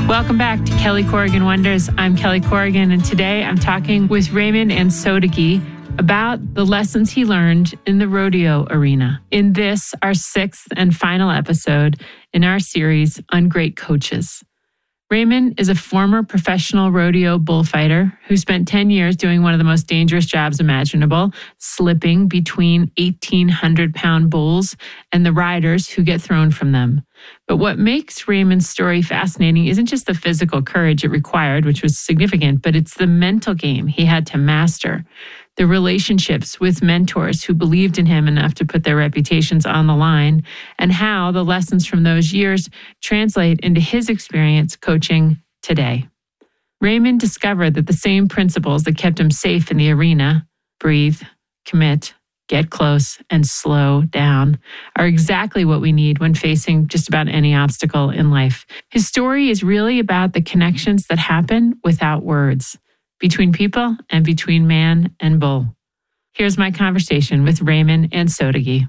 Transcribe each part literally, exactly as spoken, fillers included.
Welcome back to Kelly Corrigan Wonders. I'm Kelly Corrigan, and today I'm talking with Raymond Ansotegi about the lessons he learned in the rodeo arena. In this, our sixth and final episode in our series on great coaches. Raymond is a former professional rodeo bullfighter who spent ten years doing one of the most dangerous jobs imaginable, slipping between eighteen hundred pound bulls and the riders who get thrown from them. But what makes Raymond's story fascinating isn't just the physical courage it required, which was significant, but it's the mental game he had to master. The relationships with mentors who believed in him enough to put their reputations on the line, and how the lessons from those years translate into his experience coaching today. Raymond discovered that the same principles that kept him safe in the arena, breathe, commit, get close, and slow down, are exactly what we need when facing just about any obstacle in life. His story is really about the connections that happen without words, between people and between man and bull. Here's my conversation with Raymond Ansotegi.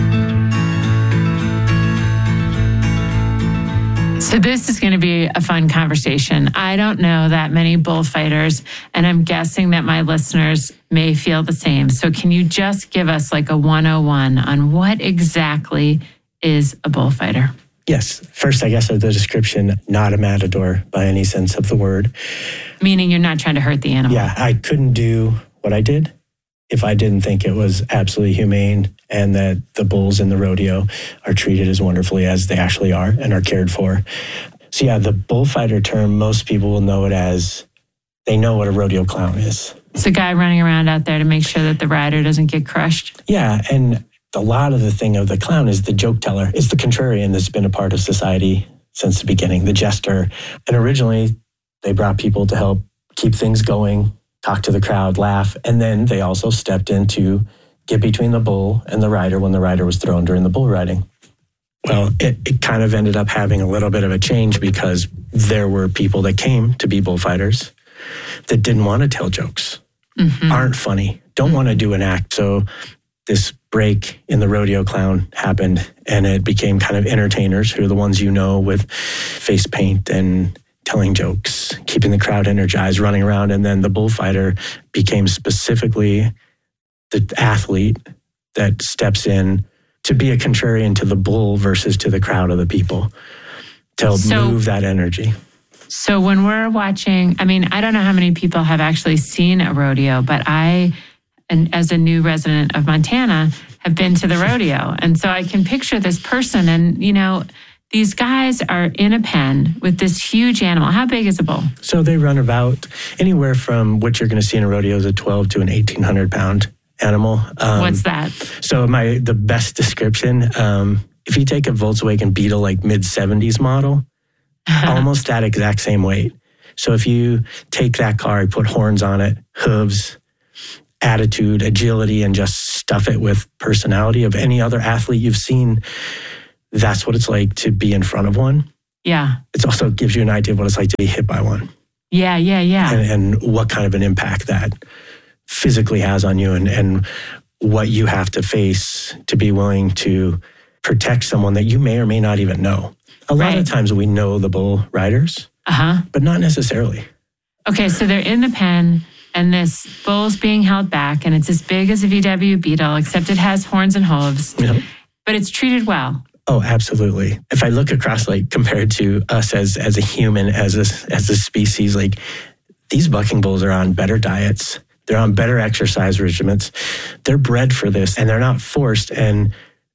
So this is going to be a fun conversation. I don't know that many bullfighters, and I'm guessing that my listeners may feel the same. So can you just give us like a one oh one on what exactly is a bullfighter? Yes. First, I guess of the description, not a matador by any sense of the word. Meaning you're not trying to hurt the animal. Yeah, I couldn't do what I did if I didn't think it was absolutely humane and that the bulls in the rodeo are treated as wonderfully as they actually are and are cared for. So yeah, the bullfighter term, most people will know it as, they know what a rodeo clown is. It's a guy running around out there to make sure that the rider doesn't get crushed. Yeah, and a lot of the thing of the clown is the joke teller. It's the contrarian that's been a part of society since the beginning, the jester. And originally, they brought people to help keep things going, talk to the crowd, laugh. And then they also stepped in to get between the bull and the rider when the rider was thrown during the bull riding. Well, it, it kind of ended up having a little bit of a change because there were people that came to be bullfighters that didn't want to tell jokes, mm-hmm. aren't funny, don't mm-hmm. want to do an act. So this break in the rodeo clown happened, and it became kind of entertainers who are the ones you know with face paint and telling jokes, keeping the crowd energized, running around. And then the bullfighter became specifically the athlete that steps in to be a contrarian to the bull versus to the crowd of the people, to help so, move that energy. So when we're watching, I mean, I don't know how many people have actually seen a rodeo, but I, and as a new resident of Montana, have been to the rodeo. And so I can picture this person and, you know, these guys are in a pen with this huge animal. How big is a bull? So they run about anywhere from what you're going to see in a rodeo is a twelve to an eighteen hundred pound animal. Um, What's that? So my the best description, um, if you take a Volkswagen Beetle, like mid seventies model, almost that exact same weight. So if you take that car, put horns on it, hooves, attitude, agility, and just stuff it with personality of any other athlete you've seen, that's what it's like to be in front of one. Yeah. It also gives you an idea of what it's like to be hit by one. Yeah, yeah, yeah. And, and what kind of an impact that physically has on you, and, and what you have to face to be willing to protect someone that you may or may not even know. A lot right. of times we know the bull riders, uh-huh. but not necessarily. Okay, so they're in the pen, and this bull's being held back, and it's as big as a V W Beetle, except it has horns and hooves, yep. but it's treated well. Oh, absolutely. If I look across, like, compared to us as as a human, as a, as a species, like, these bucking bulls are on better diets. They're on better exercise regimens. They're bred for this, and they're not forced, and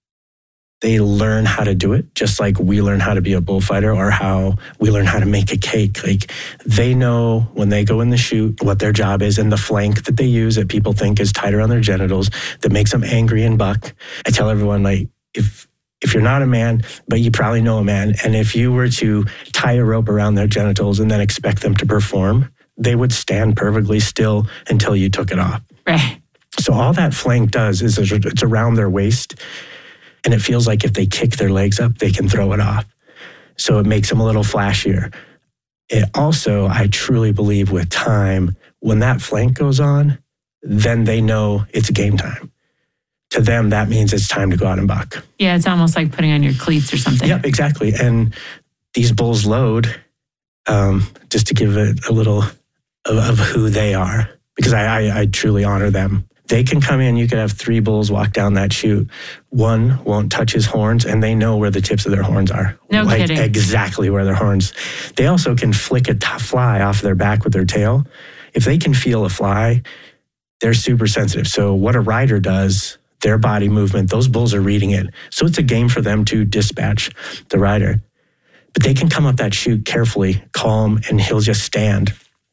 they learn how to do it, just like we learn how to be a bullfighter or how we learn how to make a cake. Like, they know when they go in the chute what their job is, and the flank that they use that people think is tight around their genitals that makes them angry and buck. I tell everyone, like, if if you're not a man, but you probably know a man, and if you were to tie a rope around their genitals and then expect them to perform, they would stand perfectly still until you took it off. Right. So all that flank does is it's around their waist, and it feels like if they kick their legs up, they can throw it off. So it makes them a little flashier. It also, I truly believe with time, when that flank goes on, then they know it's game time. To them, that means it's time to go out and buck. Yeah, it's almost like putting on your cleats or something. Yep, exactly. And these bulls load um, just to give it a little of, of who they are, because I, I, I truly honor them. They can come in, you could have three bulls walk down that chute. One won't touch his horns, and they know where the tips of their horns are. No like kidding. Exactly where their horns. They also can flick a t- fly off their back with their tail. If they can feel a fly, they're super sensitive. So what a rider does, their body movement, those bulls are reading it. So it's a game for them to dispatch the rider. But they can come up that chute carefully, calm, and he'll just stand.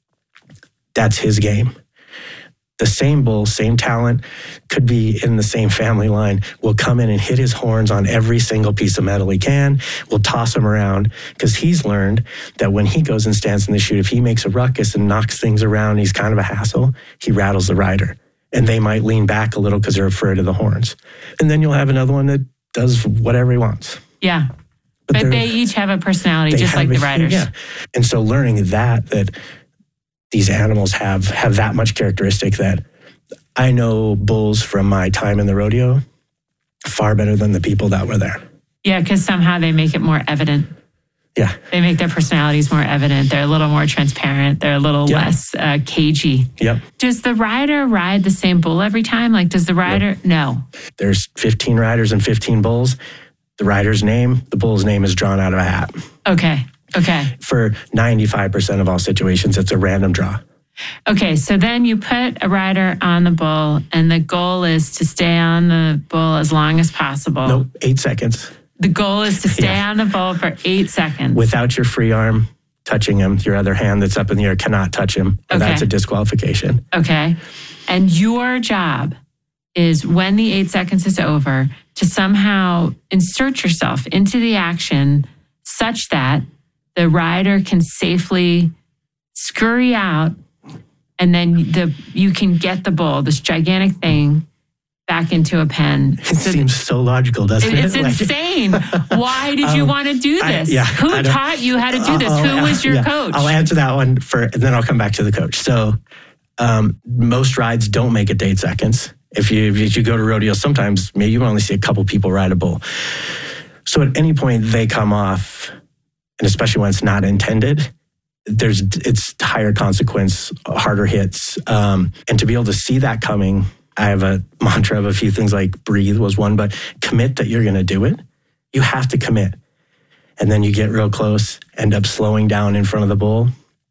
That's his game. The same bull, same talent, could be in the same family line, will come in and hit his horns on every single piece of metal he can, will toss them around, because he's learned that when he goes and stands in the chute, if he makes a ruckus and knocks things around, he's kind of a hassle, he rattles the rider. And they might lean back a little because they're afraid of the horns. And then you'll have another one that does whatever he wants. Yeah. But, but they each have a personality, just like the riders. Yeah. And so learning that, that these animals have have that much characteristic, that I know bulls from my time in the rodeo far better than the people that were there. Yeah, because somehow they make it more evident. Yeah. They make their personalities more evident. They're a little more transparent. They're a little yep. less uh, cagey. Yep. Does the rider ride the same bull every time? Like, does the rider? Yep. No. There's fifteen riders and fifteen bulls. The rider's name, the bull's name is drawn out of a hat. Okay. Okay. For ninety-five percent of all situations, it's a random draw. Okay, so then you put a rider on the bull, and the goal is to stay on the bull as long as possible. Nope, eight seconds. The goal is to stay yeah. on the bull for eight seconds. Without your free arm touching him, your other hand that's up in the air cannot touch him. And okay. That's a disqualification. Okay. And your job is, when the eight seconds is over, to somehow insert yourself into the action such that the rider can safely scurry out, and then the you can get the bull, this gigantic thing, back into a pen. It so seems so logical, doesn't it? It's it? insane. Why did you um, want to do this? I, yeah, Who taught you how to do this? I'll, Who was your yeah, coach? I'll answer that one for, and then I'll come back to the coach. So um, most rides don't make it to eight seconds. If you if you go to rodeo, sometimes maybe you only see a couple people ride a bull. So at any point they come off, and especially when it's not intended, there's it's higher consequence, harder hits. Um, and to be able to see that coming, I have a mantra of a few things, like breathe was one, but commit that you're going to do it. You have to commit. And then you get real close, end up slowing down in front of the bull.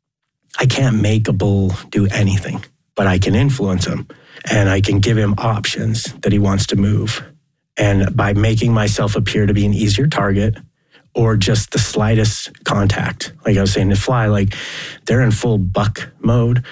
I can't make a bull do anything, but I can influence him, and I can give him options that he wants to move. And by making myself appear to be an easier target, or just the slightest contact, like I was saying, to fly, like they're in full buck mode,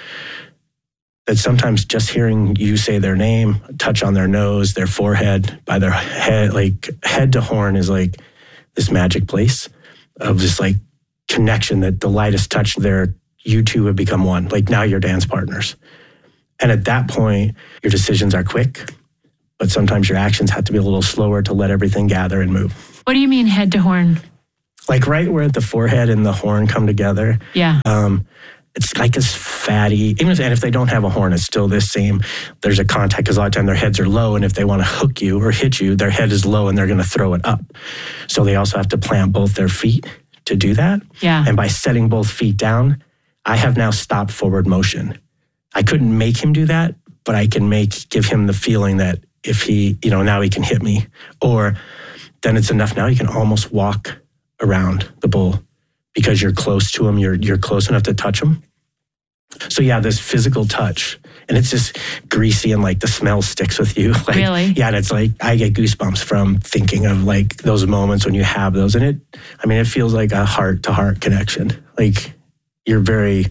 that sometimes just hearing you say their name, touch on their nose, their forehead, by their head, like head to horn is like this magic place of this like connection, that the lightest touch there, you two have become one. Like now you're dance partners. And at that point, your decisions are quick, but sometimes your actions have to be a little slower to let everything gather and move. What do you mean head to horn? Like right where the forehead and the horn come together. Yeah. Um, it's like this fatty, even if, and if they don't have a horn, it's still this same, there's a contact, because a lot of times their heads are low, and if they want to hook you or hit you, their head is low and they're going to throw it up. So they also have to plant both their feet to do that. Yeah. And by setting both feet down, I have now stopped forward motion. I couldn't make him do that, but I can make, give him the feeling that if he, you know, now he can hit me, or then it's enough. Now you can almost walk around the bull because you're close to him. You're, you're close enough to touch him. So yeah, this physical touch, and it's just greasy, and like the smell sticks with you. Like, really? Yeah. And it's like, I get goosebumps from thinking of like those moments when you have those. And it, I mean, it feels like a heart to heart connection. Like you're very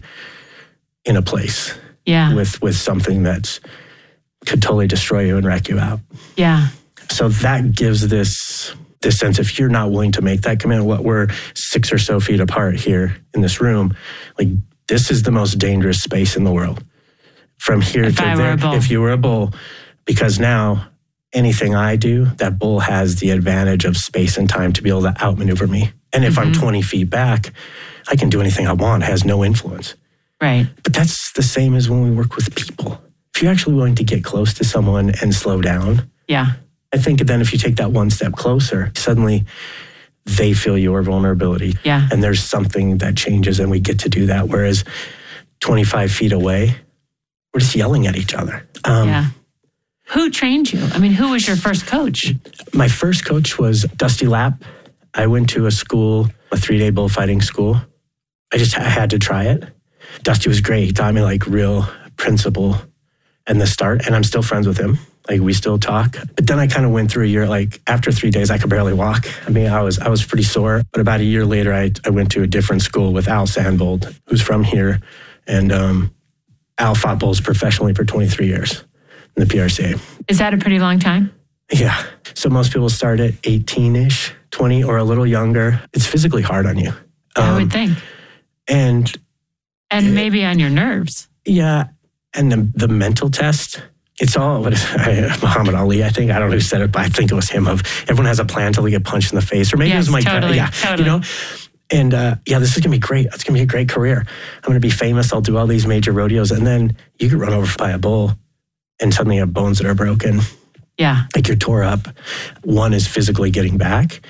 in a place. Yeah. With, with something that's could totally destroy you and wreck you out. Yeah. So that gives this this sense, if you're not willing to make that commitment, what we're six or so feet apart here in this room, like this is the most dangerous space in the world. From here if to I there, were a bull. if you were a bull, because now anything I do, that bull has the advantage of space and time to be able to outmaneuver me. And if mm-hmm. I'm twenty feet back, I can do anything I want. It has no influence. Right. But that's the same as when we work with people. If you're actually willing to get close to someone and slow down, yeah, I think then if you take that one step closer, suddenly they feel your vulnerability. Yeah. And there's something that changes and we get to do that. Whereas twenty-five feet away, we're just yelling at each other. Um, yeah. Who trained you? I mean, who was your first coach? My first coach was Dusty Lapp. I went to a school, a three-day bullfighting school. I just I had to try it. Dusty was great. He taught me like real principle in the start, and I'm still friends with him. Like we still talk. But then I kind of went through a year, like after three days, I could barely walk. I mean, I was I was pretty sore. But about a year later, I, I went to a different school with Al Sandvold, who's from here. And um, Al fought bulls professionally for twenty-three years in the P R C A. Is that a pretty long time? Yeah. So most people start at eighteen-ish, twenty, or a little younger. It's physically hard on you. Um, I would think. And And it, maybe on your nerves. Yeah. And the, the mental test, it's all, what is, I, Muhammad Ali, I think. I don't know who said it, but I think it was him of everyone has a plan until they get punched in the face. Or maybe yes, it was Mike totally, yeah, totally. You know? And uh, yeah, this is going to be great. It's going to be a great career. I'm going to be famous. I'll do all these major rodeos. And then you get run over by a bull and suddenly you have bones that are broken. Yeah. Like you're tore up. One is physically getting back,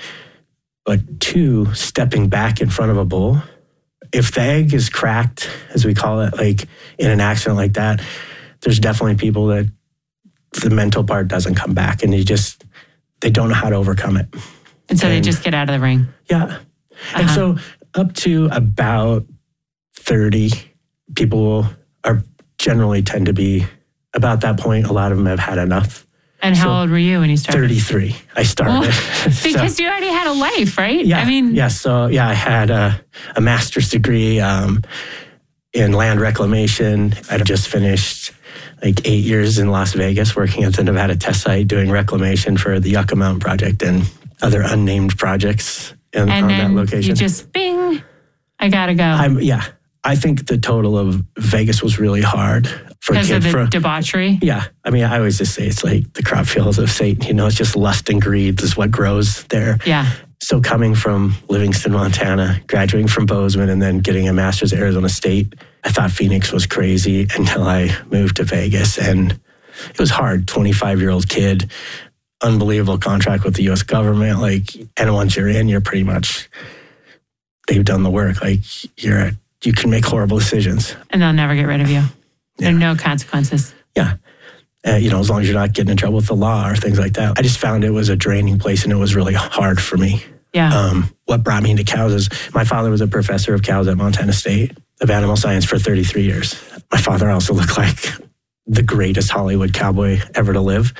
but two, stepping back in front of a bull. If the egg is cracked, as we call it, like in an accident like that, there's definitely people that the mental part doesn't come back and you just, they don't know how to overcome it. And so and, they just get out of the ring. Yeah. Uh-huh. And so up to about thirty, people are generally tend to be about that point. A lot of them have had enough. And how so, old were you when you started? thirty-three. I started. Well, because so, you already had a life, right? Yeah. I mean, yeah. So yeah, I had a, a master's degree um, in land reclamation. I just finished like eight years in Las Vegas working at the Nevada test site doing reclamation for the Yucca Mountain Project and other unnamed projects in, and on then that location. You just bing, I gotta go. I'm, yeah. I think the total of Vegas was really hard for a because kid. of the for, debauchery? Yeah. I mean, I always just say it's like the crop fields of Satan. You know, it's just lust and greed is what grows there. Yeah. So coming from Livingston, Montana, graduating from Bozeman, and then getting a master's at Arizona State, I thought Phoenix was crazy until I moved to Vegas. And it was hard. twenty-five-year-old kid, unbelievable contract with the U S government. Like, and once you're in, you're pretty much, they've done the work. Like, you're you can make horrible decisions. And they'll never get rid of you. Yeah. There are no consequences. Yeah. Uh, you know, as long as you're not getting in trouble with the law or things like that. I just found it was a draining place and it was really hard for me. Yeah. Um, what brought me into cows is my father was a professor of cows at Montana State of animal science for thirty-three years. My father also looked like the greatest Hollywood cowboy ever to live.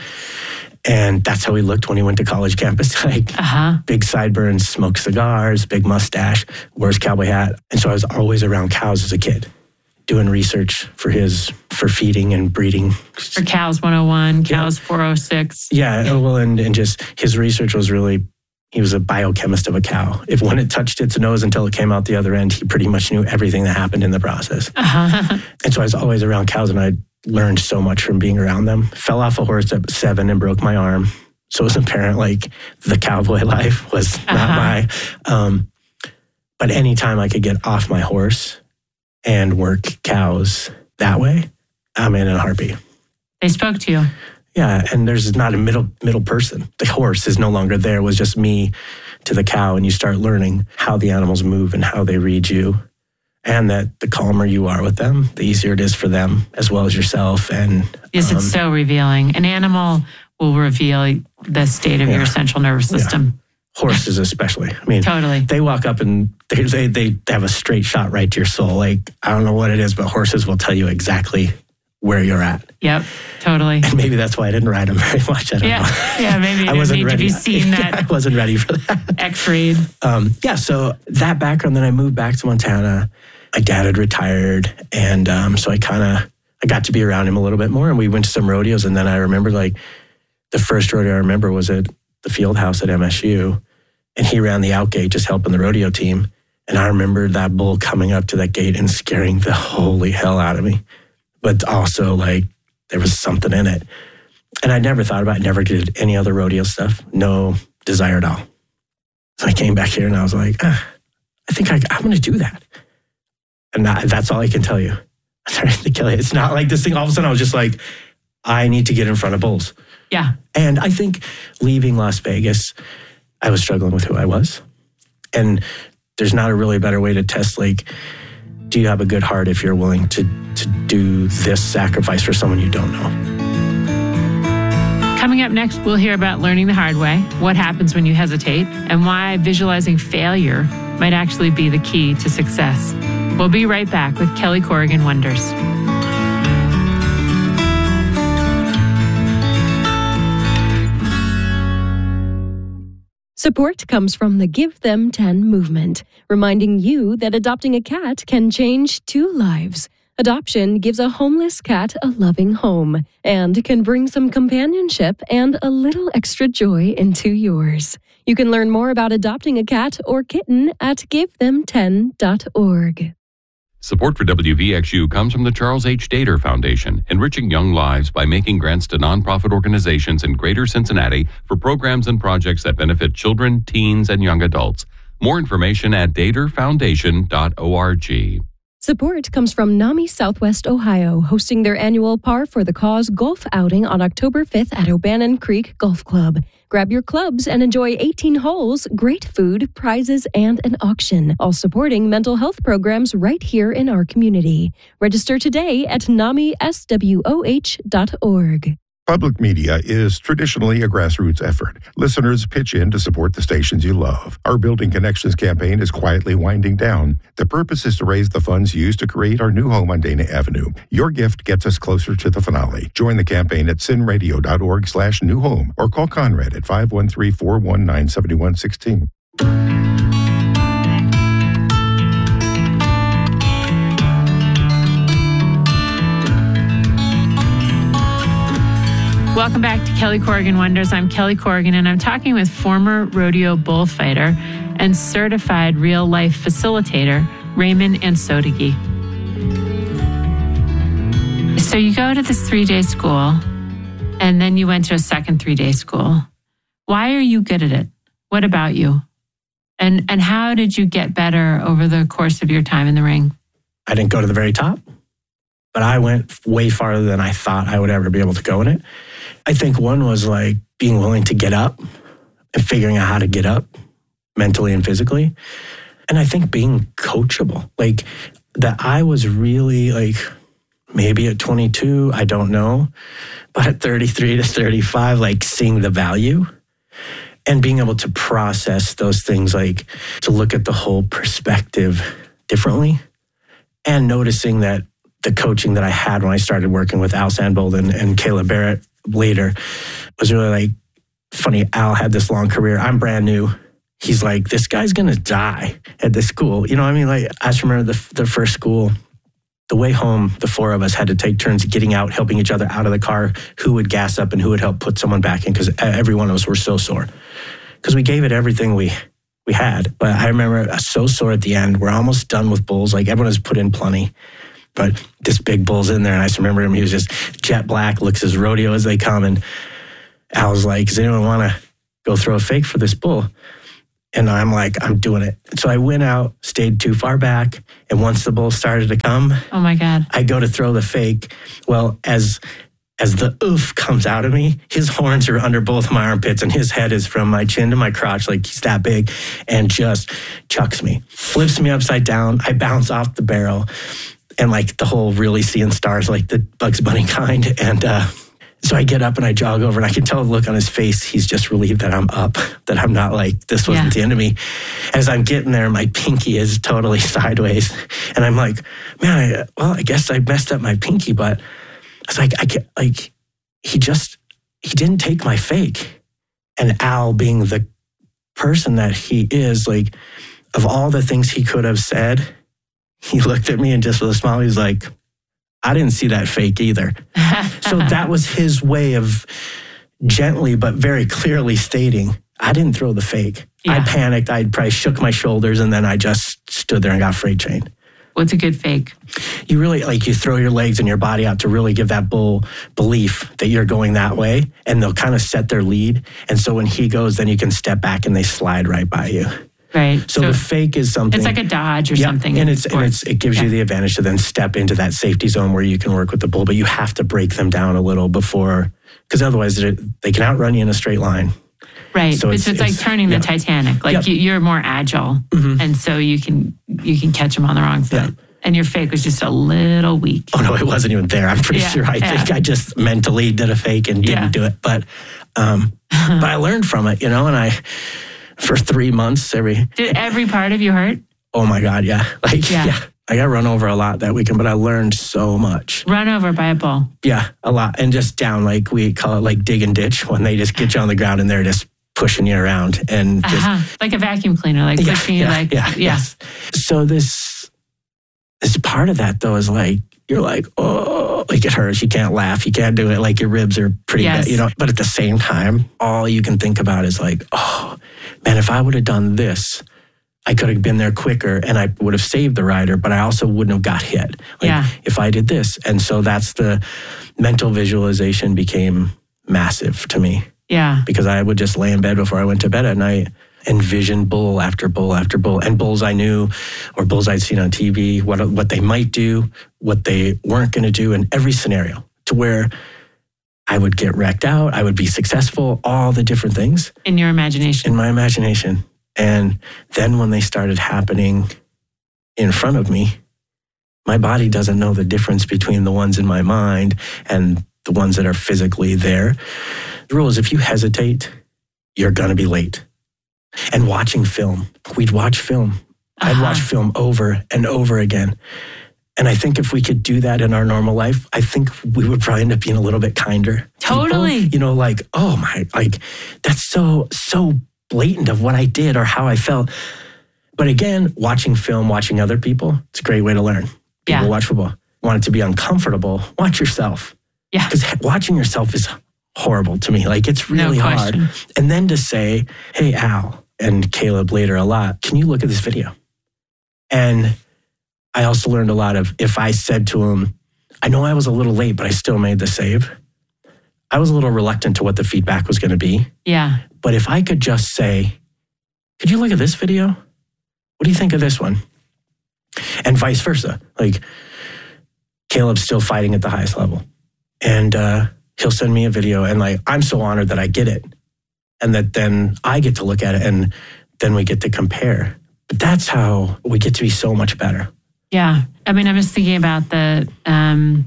And that's how he looked when he went to college campus. Like uh-huh. big sideburns, smoked cigars, big mustache, wears cowboy hat. And so I was always around cows as a kid, doing research for his, for feeding and breeding. For Cows one oh one, Cows yeah. four oh six. Yeah, well, and, and just his research was really, he was a biochemist of a cow. If when it touched its nose until it came out the other end, he pretty much knew everything that happened in the process. Uh-huh. And so I was always around cows and I learned so much from being around them. Fell off a horse at seven and broke my arm. So it was apparent like the cowboy life was not uh-huh. my, um, but anytime I could get off my horse and work cows that way, I'm in a heartbeat. They spoke to you. Yeah, and there's not a middle middle person. The horse is no longer there. It was just me to the cow, and you start learning how the animals move and how they read you, and that the calmer you are with them, the easier it is for them as well as yourself. And yes, um, it's so revealing. An animal will reveal the state of yeah. your central nervous system. Yeah. Horses especially. I mean, totally. They walk up and they, they they have a straight shot right to your soul. Like, I don't know what it is, but horses will tell you exactly where you're at. Yep, totally. And maybe that's why I didn't ride them very much. I don't yeah. know. Yeah, maybe you I didn't wasn't need ready. to be seen that. Yeah, I wasn't ready for that. X-rayed. Um, yeah, so that background, then I moved back to Montana. My dad had retired, and um, so I kind of, I got to be around him a little bit more, and we went to some rodeos, and then I remember, like, the first rodeo I remember was at the field house at M S U, and he ran the outgate just helping the rodeo team, and I remember that bull coming up to that gate and scaring the holy hell out of me, but also, like, there was something in it. And I never thought about it, never did any other rodeo stuff, no desire at all. So I came back here and I was like, ah, I think I, I'm going to do that. And that, that's all I can tell you. Sorry to kill you. It's not like this thing, all of a sudden I was just like, I need to get in front of bulls. Yeah. And I think leaving Las Vegas, I was struggling with who I was. And there's not a really better way to test, like, do you have a good heart if you're willing to, to do this sacrifice for someone you don't know? Coming up next, we'll hear about learning the hard way, what happens when you hesitate, and why visualizing failure might actually be the key to success. We'll be right back with Kelly Corrigan Wonders. Support comes from the Give Them ten movement, reminding you that adopting a cat can change two lives. Adoption gives a homeless cat a loving home and can bring some companionship and a little extra joy into yours. You can learn more about adopting a cat or kitten at give them ten dot org. Support for W V X U comes from the Charles H. Dater Foundation, enriching young lives by making grants to nonprofit organizations in Greater Cincinnati for programs and projects that benefit children, teens, and young adults. More information at dater foundation dot org. Support comes from NAMI Southwest Ohio, hosting their annual Par for the Cause golf outing on October fifth at O'Bannon Creek Golf Club. Grab your clubs and enjoy eighteen holes, great food, prizes, and an auction, all supporting mental health programs right here in our community. Register today at nami s w o h dot org. Public media is traditionally a grassroots effort. Listeners pitch in to support the stations you love. Our Building Connections campaign is quietly winding down. The purpose is to raise the funds used to create our new home on Dana Avenue. Your gift gets us closer to the finale. Join the campaign at sin radio dot org slash new home or call Conrad at five one three, four one nine, seven one one six. Welcome back to Kelly Corrigan Wonders. I'm Kelly Corrigan, and I'm talking with former rodeo bullfighter and certified real-life facilitator, Raymond Ansotegi. So you go to this three-day school, and then you went to a second three-day school. Why are you good at it? What about you? And and how did you get better over the course of your time in the ring? I didn't go to the very top, but I went way farther than I thought I would ever be able to go in it. I think one was like being willing to get up and figuring out how to get up mentally and physically. And I think being coachable, like that I was really like, maybe at twenty-two, I don't know, but at thirty-three to thirty-five, like seeing the value and being able to process those things, like to look at the whole perspective differently and noticing that the coaching that I had when I started working with Al Sandbold and, and Caleb Barrett later was really like funny. Al had this long career. I'm brand new. He's like, this guy's going to die at this school. You know what I mean? Like, I just remember the, the first school, the way home, the four of us had to take turns getting out, helping each other out of the car, who would gas up and who would help put someone back in, because every one of us were so sore. Because we gave it everything we we had. But I remember so sore at the end. We're almost done with bulls. Like, everyone has put in plenty. But this big bull's in there, and I just remember him. He was just jet black, looks as rodeo as they come. And Al was like, does anyone want to go throw a fake for this bull? And I'm like, I'm doing it. So I went out, stayed too far back, and once the bull started to come, oh my God, I go to throw the fake. Well, as as the oof comes out of me, his horns are under both my armpits, and his head is from my chin to my crotch, like he's that big, and just chucks me, flips me upside down. I bounce off the barrel. And like the whole really seeing stars, like the Bugs Bunny kind. And uh, so I get up and I jog over, and I can tell the look on his face. He's just relieved that I'm up, that I'm not like, this wasn't yeah. the end of me. As I'm getting there, my pinky is totally sideways. And I'm like, man, I, well, I guess I messed up my pinky, but it's like, I get, like, he just, he didn't take my fake. And Al, being the person that he is, like, of all the things he could have said, he looked at me and just with a smile, he was like, I didn't see that fake either. So that was his way of gently but very clearly stating, I didn't throw the fake. Yeah. I panicked. I probably shook my shoulders, and then I just stood there and got freight trained. What's a good fake? You really, like, you throw your legs and your body out to really give that bull belief that you're going that way, and they'll kind of set their lead. And so when he goes, then you can step back and they slide right by you. Right. So, so the fake is something. It's like a dodge or yeah, something. And, it's, and it's, it gives yeah. you the advantage to then step into that safety zone where you can work with the bull, but you have to break them down a little before, because otherwise they can outrun you in a straight line. Right. So it's, it's, it's like it's, turning yeah. the Titanic. Like Yep. you, you're more agile. Mhm. And so you can you can catch them on the wrong foot. Yeah. And your fake was just a little weak. Oh, no, it wasn't even there. I'm pretty Yeah, sure. I yeah. think I just mentally did a fake and didn't Yeah. do it. But um, but I learned from it, you know, and I, for three months, every, Did every part of you hurt? oh my God, yeah. Like, Yeah. yeah. I got run over a lot that weekend, but I learned so much. Run over by a bull. Yeah, a lot. And just down, like we call it like dig and ditch, when they just get you on the ground and they're just pushing you around and just, Uh-huh. Like a vacuum cleaner, like yeah, pushing you yeah, like, yeah, yeah. yes. So this, this part of that though is like, you're like, oh, like it hurts. You can't laugh. You can't do it. Like your ribs are pretty Yes. bad, you know. But at the same time, all you can think about is like, oh, man, if I would have done this, I could have been there quicker and I would have saved the rider, but I also wouldn't have got hit. Like Yeah. if I did this. And so that's the mental visualization became massive to me, Yeah. because I would just lay in bed before I went to bed at night, envision bull after bull after bull, and bulls I knew or bulls I'd seen on T V, what what they might do, what they weren't going to do in every scenario, to where I would get wrecked out, I would be successful, all the different things In your imagination. in my imagination. And then when they started happening in front of me, my body doesn't know the difference between the ones in my mind and the ones that are physically there. The rule is if you hesitate, you're going to be late. And watching film, we'd watch film. I'd Uh-huh. watch film over and over again. And I think if we could do that in our normal life, I think we would probably end up being a little bit kinder. Totally. People, you know, like, oh my, like, that's so, so blatant of what I did or how I felt. But again, watching film, watching other people, it's a great way to learn. People Yeah. watch football. Want it to be uncomfortable, watch yourself. Yeah. Because watching yourself is horrible to me. Like, it's No really hard. question. And then to say, hey, Al, and Caleb later a lot, can you look at this video? And I also learned a lot of, if I said to him, I know I was a little late, but I still made the save. I was a little reluctant to what the feedback was going to be. Yeah. But if I could just say, could you look at this video? What do you think of this one? And vice versa. Like, Caleb's still fighting at the highest level. And uh, he'll send me a video and like, I'm so honored that I get it. And that then I get to look at it and then we get to compare. But that's how we get to be so much better. Yeah. I mean, I'm just thinking about the um,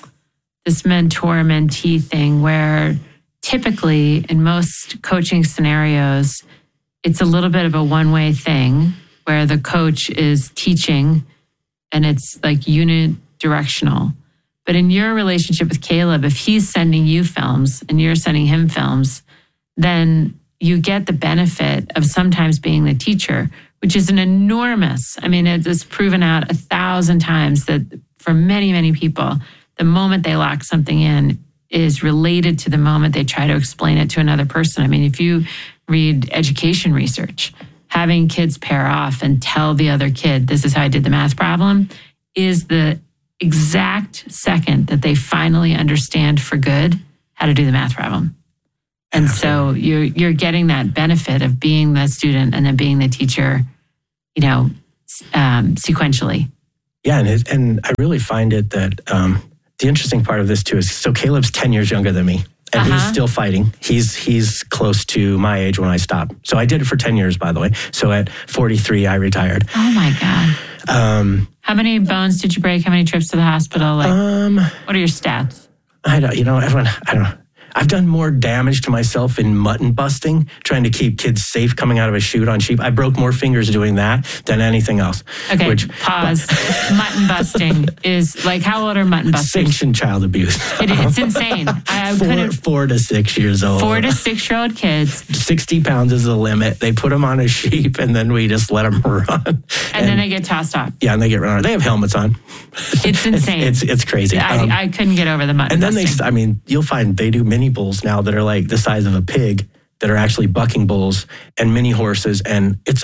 this mentor-mentee thing where typically in most coaching scenarios, it's a little bit of a one-way thing where the coach is teaching and it's like unidirectional. But in your relationship with Caleb, if he's sending you films and you're sending him films, then you get the benefit of sometimes being the teacher, which is an enormous, I mean, it's proven out a thousand times that for many, many people, the moment they lock something in is related to the moment they try to explain it to another person. I mean, if you read education research, having kids pair off and tell the other kid, this is how I did the math problem, is the exact second that they finally understand for good how to do the math problem. And so you're you're getting that benefit of being the student and then being the teacher, you know, um, sequentially. Yeah, and it, and I really find it that um, the interesting part of this too is, so Caleb's ten years younger than me, and Uh-huh. he's still fighting. He's he's close to my age when I stopped. So I did it for ten years, by the way. So at forty-three, I retired. Oh my God. Um, How many bones did you break? How many trips to the hospital? Like, um, what are your stats? I don't, you know, everyone, I don't know. I've done more damage to myself in mutton busting, trying to keep kids safe coming out of a chute on sheep. I broke more fingers doing that than anything else. Okay, Which, pause. Mutton busting is like, how old are mutton busters? sanctioned child abuse. It, it's insane. I four, couldn't. four to six years old. Four to six year old kids. sixty pounds is the limit. They put them on a sheep and then we just let them run. And, And, then they get tossed off. yeah, and they get run over. They have helmets on. It's insane. It's it's, it's crazy. I, Um, I couldn't get over the mutton and then busting. they, I mean, you'll find they do mini bulls now that are like the size of a pig that are actually bucking bulls and mini horses. And it's,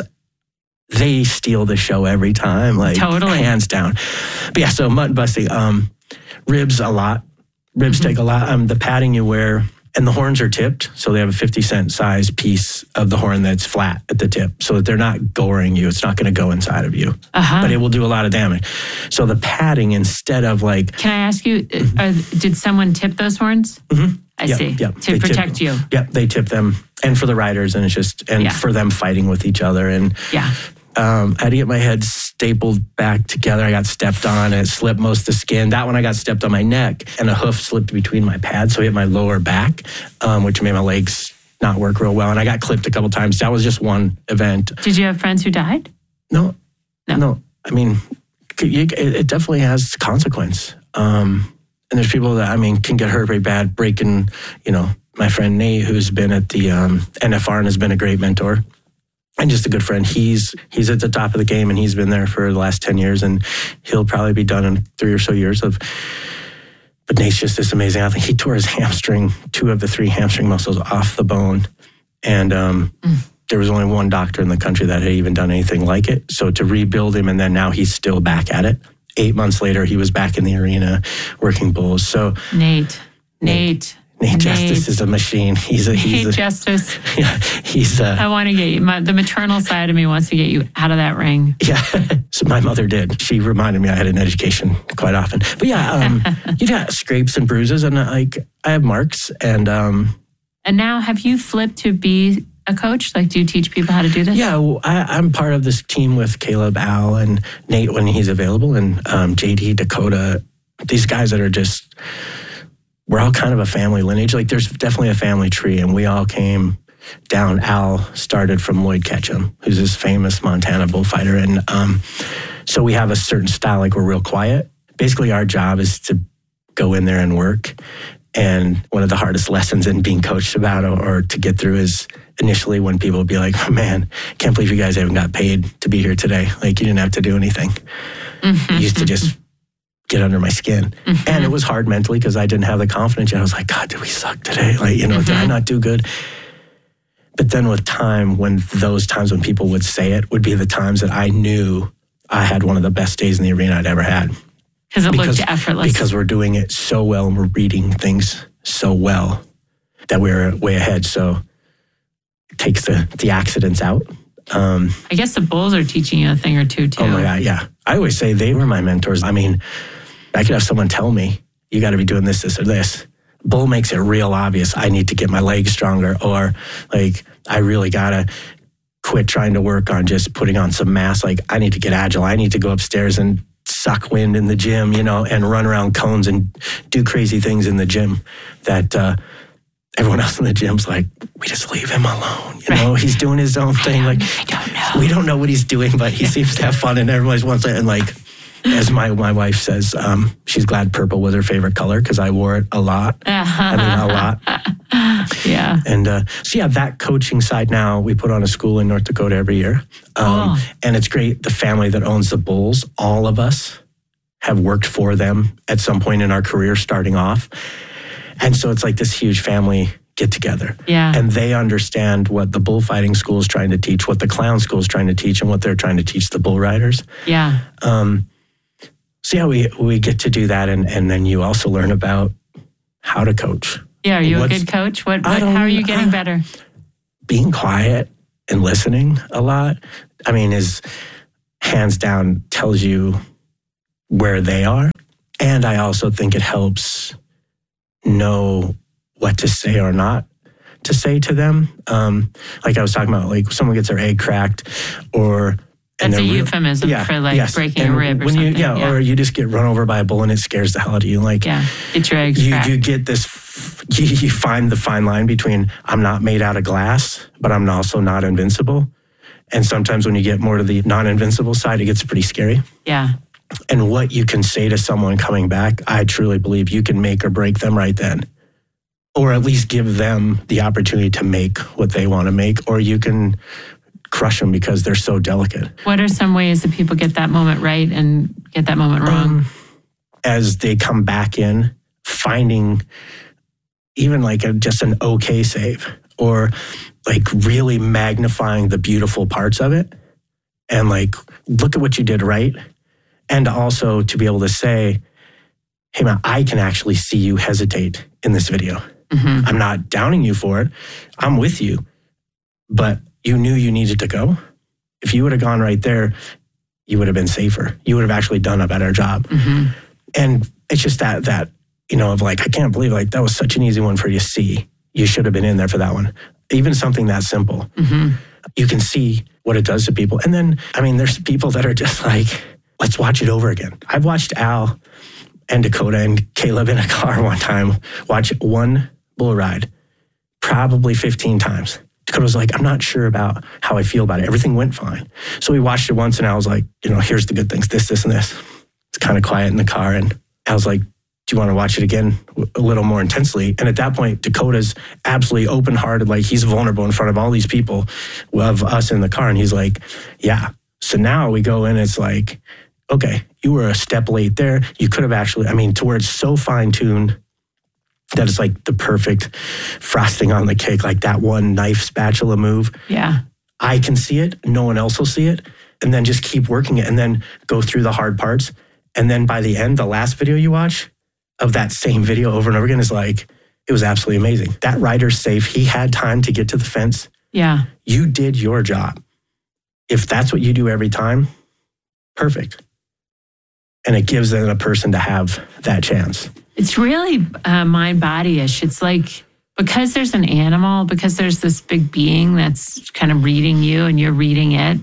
they steal the show every time, like Totally. hands down. But yeah, so mutton busting, um, ribs a lot. Ribs Mm-hmm. take a lot. Um, the padding you wear, and the horns are tipped. So they have a fifty cent size piece of the horn that's flat at the tip so that they're not goring you. It's not going to go inside of you, Uh-huh. but it will do a lot of damage. So the padding, instead of like, Can I ask you, uh, are, did someone tip those horns? Mhm. I yep, see. Yep. To They protect tip, you. Yep. They tip them, and for the riders, and it's just and Yeah. for them fighting with each other. And Yeah. um, I had to get my head stapled back together. I got stepped on, and it slipped most of the skin. That one I got stepped on my neck, and a hoof slipped between my pads, so it hit my lower back, um, which made my legs not work real well. And I got clipped a couple times. That was just one event. Did you have friends who died? No, No. no. I mean, it, it definitely has consequence. Um, and there's people that, I mean, can get hurt very bad, breaking, you know, my friend Nate, who's been at the um, N F R and has been a great mentor and just a good friend. He's he's at the top of the game, and he's been there for the last ten years, and he'll probably be done in three or so years of. But Nate's just this amazing athlete. He tore his hamstring, two of the three hamstring muscles off the bone. And um, mm. there was only one doctor in the country that had even done anything like it. So to rebuild him, and then now he's still back at it. Eight months later, he was back in the arena working bulls. So Nate, Nate, Nate, Nate Justice is a machine. He's a he's Nate a, Justice. Yeah, he's. A, I want to get you. My, the maternal side of me wants to get you out of that ring. Yeah, so my mother did. She reminded me I had an education quite often. But yeah, um, you got scrapes and bruises, and like I have marks, and um, and now have you flipped to be a coach? Like, do you teach people how to do this? Yeah, well, I, I'm part of this team with Caleb, Al, and Nate when he's available, and um, J D, Dakota. These guys that are just, we're all kind of a family lineage. Like, there's definitely a family tree, and we all came down. Al started from Lloyd Ketchum, who's this famous Montana bullfighter, and um, so we have a certain style. Like, we're real quiet. Basically, our job is to go in there and work. And one of the hardest lessons in being coached about or, or to get through is initially when people would be like, oh, man, can't believe you guys haven't got paid to be here today. Like, you didn't have to do anything. Mm-hmm. You used to just get under my skin. Mm-hmm. And it was hard mentally because I didn't have the confidence yet. I was like, God, did we suck today? Like, you know, mm-hmm. did I not do good? But then with time, when those times when people would say it would be the times that I knew I had one of the best days in the arena I'd ever had. Because it because, looked effortless. Because we're doing it so well and we're reading things so well that we're way ahead. So it takes the, the accidents out. Um, I guess the bulls are teaching you a thing or two, too. Oh, my God, yeah. I always say they were my mentors. I mean, I could have someone tell me, you got to be doing this, this, or this. Bull makes it real obvious. I need to get my legs stronger, or like, I really got to quit trying to work on just putting on some mass. Like, I need to get agile. I need to go upstairs and suck wind in the gym, you know, and run around cones and do crazy things in the gym that uh, everyone else in the gym's like, we just leave him alone. You know, he's doing his own thing. Like, I don't know. We don't know what he's doing, but he seems to have fun and everybody wants it. And like, as my, my wife says, um, she's glad purple was her favorite color because I wore it a lot. I mean, a lot. Yeah. And uh, so, yeah, that coaching side now, we put on a school in North Dakota every year. Um, oh. And it's great. The family that owns the bulls, all of us have worked for them at some point in our career starting off. And so it's like this huge family get together. Yeah. And they understand what the bullfighting school is trying to teach, what the clown school is trying to teach, and what they're trying to teach the bull riders. Yeah. Um, so, yeah, we, we get to do that. And, and then you also learn about how to coach. Yeah, are you What's, a good coach? What, what how are you getting I, better? Being quiet and listening a lot, I mean, is hands down tells you where they are. And I also think it helps know what to say or not to say to them. Um, like I was talking about, like someone gets their egg cracked or... That's a euphemism yeah, for like yes. breaking and a rib or when something. You, yeah, yeah, or you just get run over by a bull and it scares the hell out of you. Like, yeah, get your eggs you, cracked. you get this, you, you find the fine line between I'm not made out of glass, but I'm also not invincible. And sometimes when you get more to the non-invincible side, it gets pretty scary. Yeah. And what you can say to someone coming back, I truly believe you can make or break them right then. Or at least give them the opportunity to make what they want to make, or you can crush them because they're so delicate. What are some ways that people get that moment right and get that moment wrong? Um, as they come back in, finding even like a, just an okay save, or like really magnifying the beautiful parts of it and like, look at what you did right. And also to be able to say, hey man, I can actually see you hesitate in this video. Mm-hmm. I'm not downing you for it. I'm with you. But you knew you needed to go. If you would have gone right there, you would have been safer. You would have actually done a better job. Mm-hmm. And it's just that that you know, of like, I can't believe like that was such an easy one for you to see. You should have been in there for that one. Even something that simple. Mm-hmm. You can see what it does to people. And then, I mean, there's people that are just like, let's watch it over again. I've watched Al and Dakota and Caleb in a car one time watch one bull ride probably fifteen times. Dakota was like, I'm not sure about how I feel about it. Everything went fine. So we watched it once and I was like, you know, here's the good things, this, this, and this. It's kind of quiet in the car. And I was like, do you want to watch it again a little more intensely? And at that point, Dakota's absolutely open-hearted, like he's vulnerable in front of all these people of us in the car. And he's like, yeah. So now we go in, it's like, okay, you were a step late there. You could have actually, I mean, to where it's so fine-tuned that it's like the perfect frosting on the cake, like that one knife spatula move. Yeah. I can see it. No one else will see it. And then just keep working it and then go through the hard parts. And then by the end, the last video you watch of that same video over and over again is like, it was absolutely amazing. That rider's safe. He had time to get to the fence. Yeah. You did your job. If that's what you do every time, perfect. And it gives then a person to have that chance. It's really uh, mind-body-ish. It's like, because there's an animal, because there's this big being that's kind of reading you and you're reading it.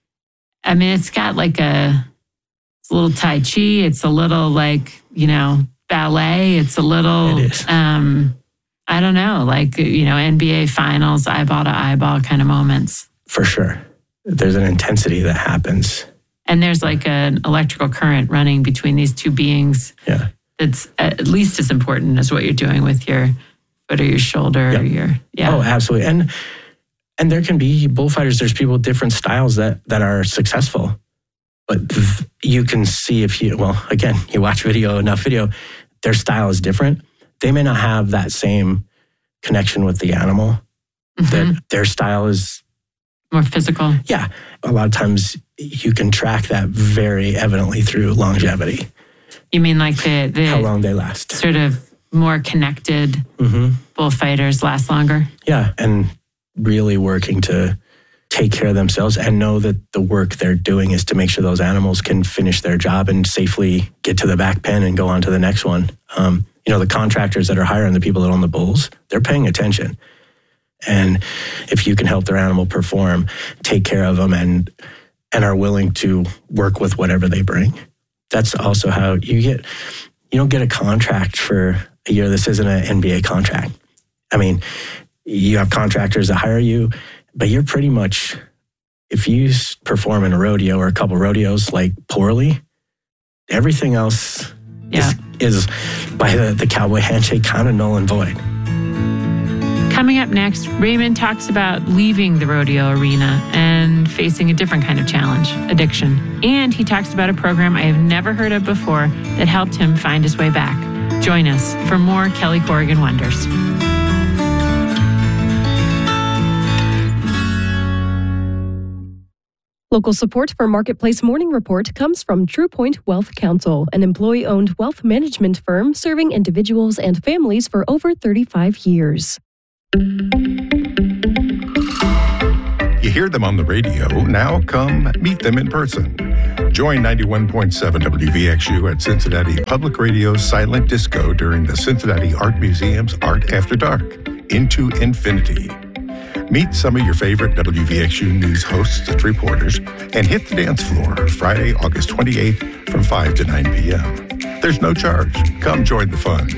I mean, it's got like a, it's a little Tai Chi. It's a little like, you know, ballet. It's a little, it is. um, I don't know, like, you know, N B A finals, eyeball to eyeball kind of moments. For sure. There's an intensity that happens. And there's like an electrical current running between these two beings. Yeah. That's at least as important as what you're doing with your foot or your shoulder. Yep. Or your, yeah. Oh, absolutely. And and there can be bullfighters, there's people with different styles that, that are successful. But th- you can see if you, well, again, you watch video, enough video, their style is different. They may not have that same connection with the animal. Mm-hmm. That their style is more physical. Yeah. A lot of times you can track that very evidently through longevity. You mean like the, the how long they last. Sort of more connected mm-hmm. bullfighters last longer? Yeah. And really working to take care of themselves and know that the work they're doing is to make sure those animals can finish their job and safely get to the back pen and go on to the next one. Um, you know, the contractors that are hiring the people that own the bulls, they're paying attention. And if you can help their animal perform, take care of them and and are willing to work with whatever they bring, that's also how you get, you don't get a contract for a year. This isn't an N B A contract. I mean, you have contractors that hire you, but you're pretty much, if you perform in a rodeo or a couple rodeos like poorly, everything else yeah. is, is by the, the cowboy handshake kind of null and void. Coming up next, Raymond talks about leaving the rodeo arena and facing a different kind of challenge, addiction. And he talks about a program I have never heard of before that helped him find his way back. Join us for more Kelly Corrigan Wonders. Local support for Marketplace Morning Report comes from TruePoint Wealth Counsel, an employee-owned wealth management firm serving individuals and families for over thirty-five years. You hear them on the radio. Now come meet them in person. Join ninety-one point seven W V X U at Cincinnati Public Radio's Silent Disco during the Cincinnati Art Museum's Art After Dark, Into Infinity. Meet some of your favorite W V X U news hosts and reporters and hit the dance floor Friday, August twenty-eighth from five to nine p.m. There's no charge. Come join the fun.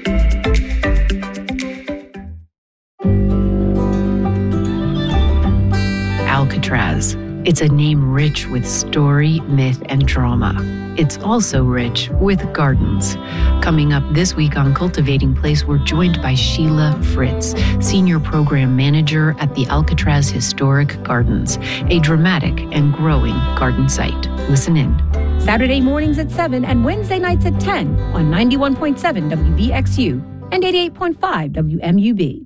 Alcatraz. It's a name rich with story, myth, and drama. It's also rich with gardens. Coming up this week on Cultivating Place, we're joined by Sheila Fritz, Senior Program Manager at the Alcatraz Historic Gardens, a dramatic and growing garden site. Listen in. Saturday mornings at seven and Wednesday nights at ten on ninety-one point seven W V X U and eighty-eight point five W M U B.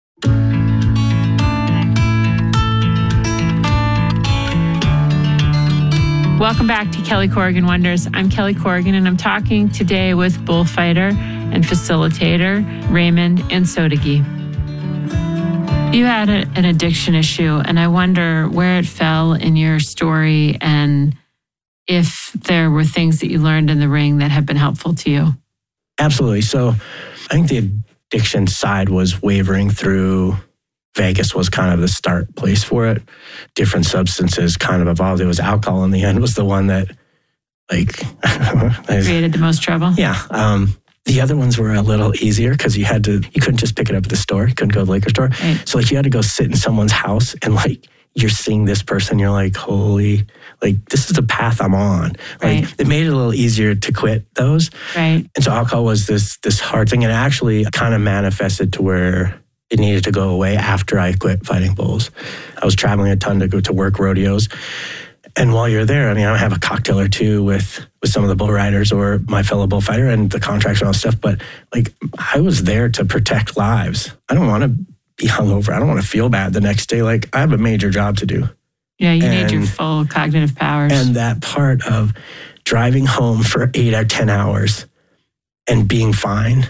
Welcome back to Kelly Corrigan Wonders. I'm Kelly Corrigan, and I'm talking today with bullfighter and facilitator Raymond Ansotegi. You had a, an addiction issue, and I wonder where it fell in your story and if there were things that you learned in the ring that have been helpful to you. Absolutely. So I think the addiction side was wavering through. Vegas was kind of the start place for it. Different substances kind of evolved. It was alcohol in the end was the one that like created the most trouble. Yeah. Um, the other ones were a little easier because you had to, you couldn't just pick it up at the store. You couldn't go to the liquor store. Right. So like you had to go sit in someone's house and like you're seeing this person, you're like, holy, like this is the path I'm on. Like Right. it made it a little easier to quit those. Right. And so alcohol was this this hard thing, and it actually kind of manifested to where it needed to go away after I quit fighting bulls. I was traveling a ton to go to work rodeos. And while you're there, I mean, I have a cocktail or two with, with some of the bull riders or my fellow bullfighter and the contracts and all that stuff. But like, I was there to protect lives. I don't want to be hungover. I don't want to feel bad the next day. Like, I have a major job to do. Yeah, you And- need your full cognitive powers. And that part of driving home for eight or ten hours and being fine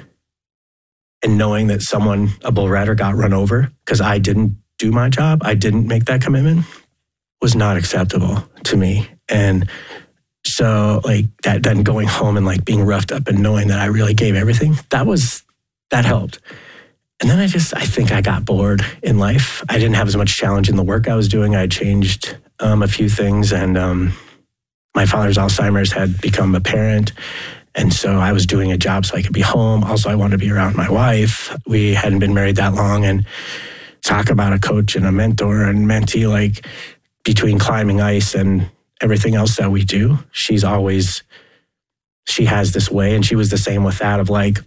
and knowing that someone, a bull rider, got run over because I didn't do my job, I didn't make that commitment, was not acceptable to me. And so like that, then going home and like being roughed up and knowing that I really gave everything, that was, that helped. And then I just, I think I got bored in life. I didn't have as much challenge in the work I was doing. I changed um, a few things, and um, my father's Alzheimer's had become apparent. And so I was doing a job so I could be home. Also, I wanted to be around my wife. We hadn't been married that long, and talk about a coach and a mentor and mentee, like between climbing ice and everything else that we do, she's always, she has this way, and she was the same with that of like,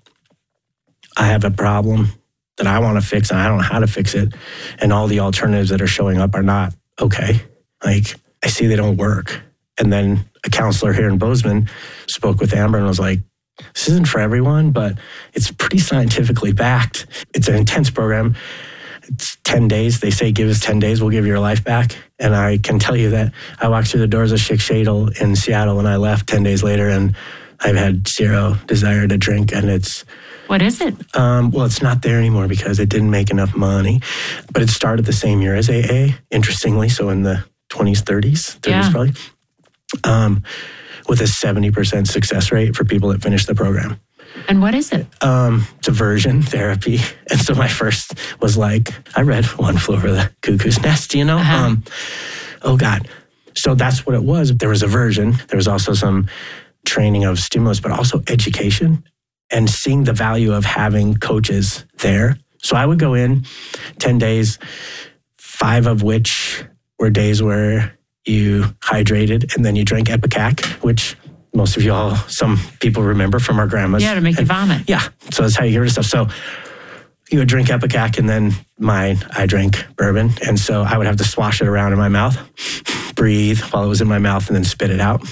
I have a problem that I want to fix and I don't know how to fix it. And all the alternatives that are showing up are not okay. Like I see they don't work. And then a counselor here in Bozeman spoke with Amber and was like, this isn't for everyone, but it's pretty scientifically backed. It's an intense program. It's ten days. They say, give us ten days, we'll give you your life back. And I can tell you that I walked through the doors of Schick Shadle in Seattle when I left ten days later, and I've had zero desire to drink. And it's, what is it? Um, well, it's not there anymore because it didn't make enough money. But it started the same year as A A, interestingly. So in the twenties, thirties, thirties Yeah. probably, um, with a seventy percent success rate for people that finish the program. And what is it? Um, it's aversion therapy. And so my first was like, I read One Flew Over the Cuckoo's Nest, you know? Uh-huh. Um, oh, God. So that's what it was. There was aversion. There was also some training of stimulus, but also education and seeing the value of having coaches there. So I would go in ten days, five of which were days where you hydrated and then you drank Epicac, which most of y'all, some people remember from our grandmas. Yeah, to make you And- vomit. Yeah, so that's how you get rid of stuff. So you would drink Epicac, and then mine, I drank bourbon. And so I would have to swash it around in my mouth, breathe while it was in my mouth, and then spit it out.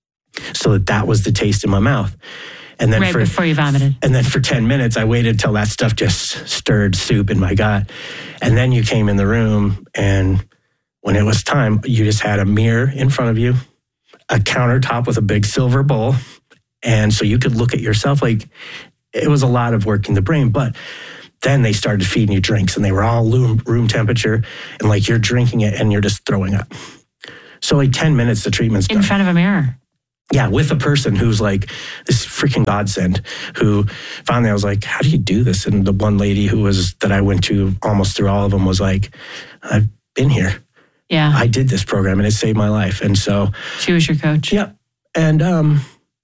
So that that was the taste in my mouth. And then Right for before you vomited. and then for ten minutes, I waited till that stuff just stirred soup in my gut. And then you came in the room, and when it was time, you just had a mirror in front of you, a countertop with a big silver bowl. And so you could look at yourself. Like, it was a lot of working the brain. But then they started feeding you drinks, and they were all room, room temperature. And like you're drinking it and you're just throwing up. So like ten minutes, the treatment's In done. front of a mirror. Yeah, with a person who's like this freaking godsend, who finally I was like, how do you do this? And the one lady who was, that I went to almost through all of them was like, I've been here. Yeah. I did this program and it saved my life. And so, She was your coach. yeah. And um,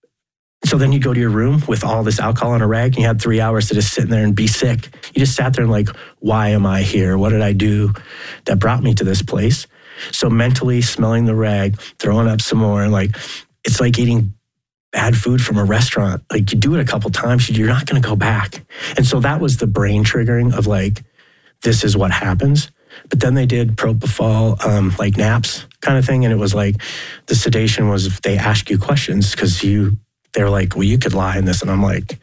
so then you go to your room with all this alcohol on a rag, and you had three hours to just sit in there and be sick. You just sat there and like, why am I here? What did I do that brought me to this place? So mentally smelling the rag, throwing up some more, and like, it's like eating bad food from a restaurant. Like you do it a couple times, you're not going to go back. And so that was the brain triggering of like, this is what happens. But then they did propofol, um, like naps kind of thing. And it was like, the sedation was, they ask you questions because you, they were like, well, you could lie in this. And I'm like,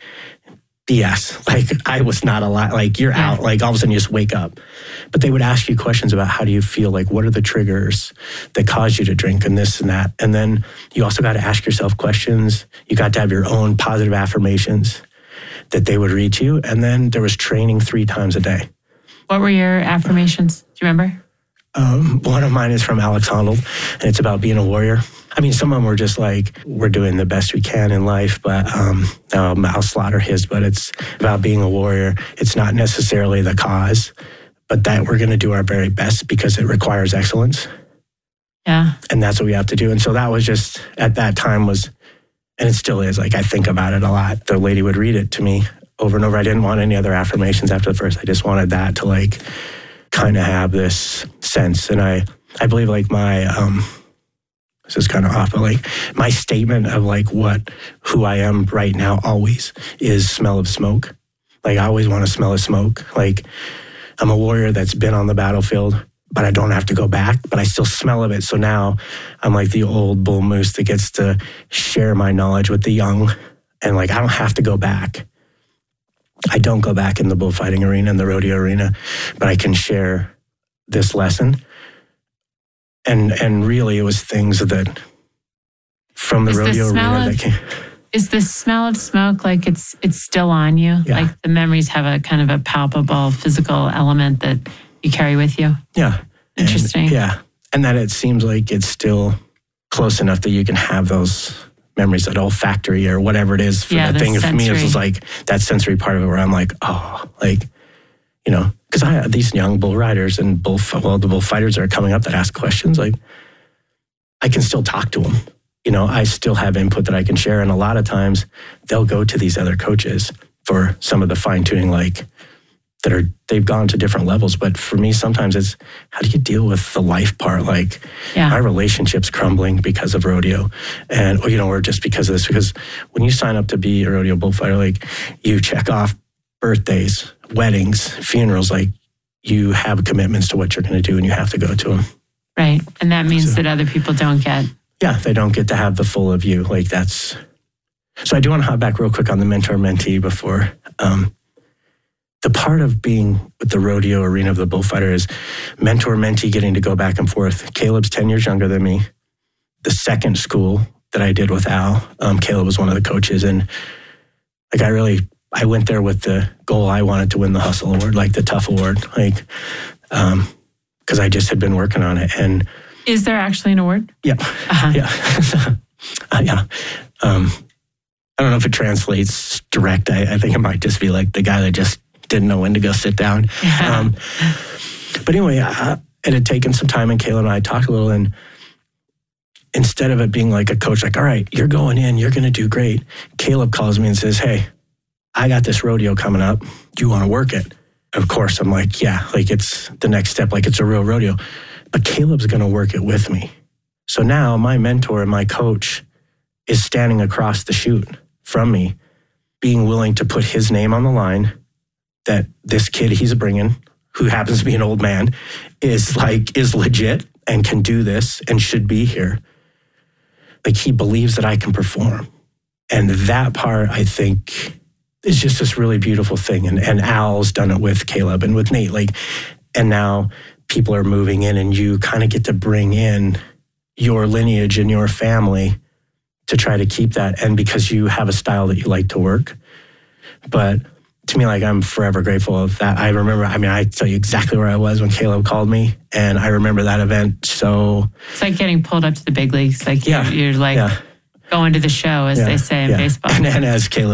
B S. Like I was not a lie. Like you're Yeah. out. Like all of a sudden you just wake up. But they would ask you questions about how do you feel? Like what are the triggers that cause you to drink and this and that? And then you also got to ask yourself questions. You got to have your own positive affirmations that they would read to you. And then there was training three times a day. What were your affirmations? Do you remember? Um, one of mine is from Alex Honnold, and it's about being a warrior. I mean, some of them were just like, we're doing the best we can in life, but um, um, I'll slaughter his, but it's about being a warrior. It's not necessarily the cause, but that we're going to do our very best because it requires excellence. Yeah. And that's what we have to do. And so that was just, at that time was, and it still is, like I think about it a lot. The lady would read it to me over and over. I didn't want any other affirmations after the first. I just wanted that to like kind of have this sense. And I, I believe like my, um, this is kind of off, but like my statement of like what, who I am right now always is smell of smoke. Like I always want to smell of smoke. Like I'm a warrior that's been on the battlefield, but I don't have to go back, but I still smell of it. So now I'm like the old bull moose that gets to share my knowledge with the young. And like, I don't have to go back. I don't go back in the bullfighting arena and the rodeo arena, but I can share this lesson. And and really it was things that from the is rodeo the arena of, that came. Is the smell of smoke like it's it's still on you? Yeah. Like the memories have a kind of a palpable physical element that you carry with you? Yeah. Interesting. And, yeah. And that it seems like it's still close enough that you can have those memories, that olfactory or whatever it is for yeah, that thing. sensory. For me, it was like that sensory part of it where I'm like, oh, like, you know, because I these young bull riders and bull, well, the bullfighters that are coming up that ask questions, like, I can still talk to them. You know, I still have input that I can share. And a lot of times they'll go to these other coaches for some of the fine tuning, like, that are, they've gone to different levels. But for me, sometimes it's, how do you deal with the life part? Like yeah. my relationship's crumbling because of rodeo and, or, you know, or just because of this, because when you sign up to be a rodeo bullfighter, like you check off birthdays, weddings, funerals, like you have commitments to what you're going to do and you have to go to them. Right. And that means So- that other people don't get. Yeah. They don't get to have the full of you. Like that's, so I do want to hop back real quick on the mentor mentee before, um, the part of being with the rodeo arena of the bullfighter is mentor mentee getting to go back and forth. Caleb's ten years younger than me. The second school that I did with Al, um, Caleb was one of the coaches. And like, I really, I went there with the goal. I wanted to win the hustle award, like the tough award, like, um, cause I just had been working on it. And is there actually an award? yeah, Uh-huh. yeah, uh, yeah. Um, I don't know if it translates direct. I, I think it might just be like the guy that just didn't know when to go sit down. Yeah. Um, but anyway, I, it had taken some time and Caleb and I talked a little, and instead of it being like a coach, like, all right, you're going in, you're going to do great. Caleb calls me and says, hey, I got this rodeo coming up. Do you want to work it? Of course, I'm like, yeah, like it's the next step, like it's a real rodeo. But Caleb's going to work it with me. So now my mentor and my coach is standing across the chute from me, being willing to put his name on the line, that this kid he's bringing, who happens to be an old man, is like, is legit and can do this and should be here. Like he believes that I can perform. And that part, I think, is just this really beautiful thing. And, and Al's done it with Caleb and with Nate. Like, and now people are moving in and you kind of get to bring in your lineage and your family to try to keep that. And because you have a style that you like to work. But to me, like, I'm forever grateful of that. I remember, I mean, I tell you exactly where I was when Caleb called me, and I remember that event. So it's like getting pulled up to the big leagues. Like yeah, you're, you're like yeah. going to the show, as yeah, they say in yeah. baseball. And, and as Caleb